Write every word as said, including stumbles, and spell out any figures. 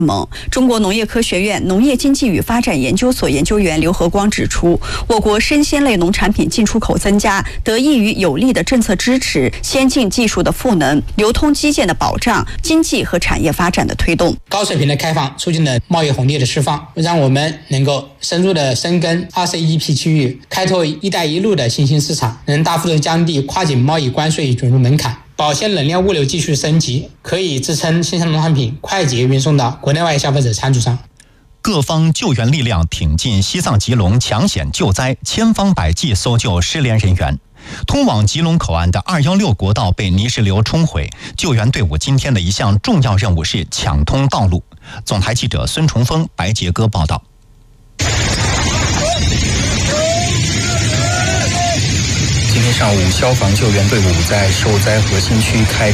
盟。中国农业科学院农业经济与发展研究所研究员刘和光指出，我国生鲜类农产品进出口增加，得益于有力的政策支持、先进技术的赋能、流通基建的保障、经济和产业发展的推动。 高水平的开放促进了贸易红利的释放，让我们能够深入的深耕 R C E P 区域，开拓一带一路的新兴市场，能大幅度降低跨境贸易关税准入门槛。保鲜冷链物流技术升级，可以支撑新鲜农产品快捷运送到国内外消费者餐桌上。 各方救援力量挺进西藏吉隆抢险救灾，千方百计搜救失联人员。通往吉隆口岸的二一六国道被泥石流冲毁，救援队伍今天的一项重要任务是抢通道路。总台记者孙崇峰、白杰哥报道。 今天上午，消防救援队伍在受灾核心区开